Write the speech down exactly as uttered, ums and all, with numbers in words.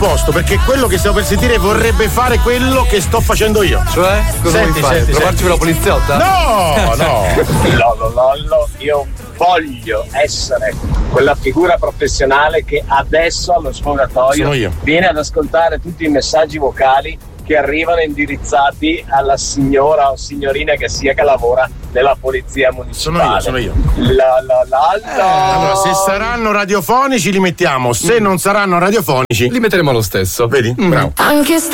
l'opposto, perché quello che stiamo per sentire vorrebbe fare quello che sto facendo io. Cioè? Cosa Senti, vuoi fare? senti, Provarci senti. con la poliziotta? No, no. Lollo, lollo, io voglio essere quella figura professionale che adesso allo sfogatoio Sono io. viene ad ascoltare tutti i messaggi vocali che arrivano indirizzati alla signora o signorina che sia che lavora nella polizia municipale. Sono io, sono io. La, la, la, la. Allora, se saranno radiofonici li mettiamo, se non saranno radiofonici Li metteremo lo stesso. Vedi? Mm. Bravo. Anche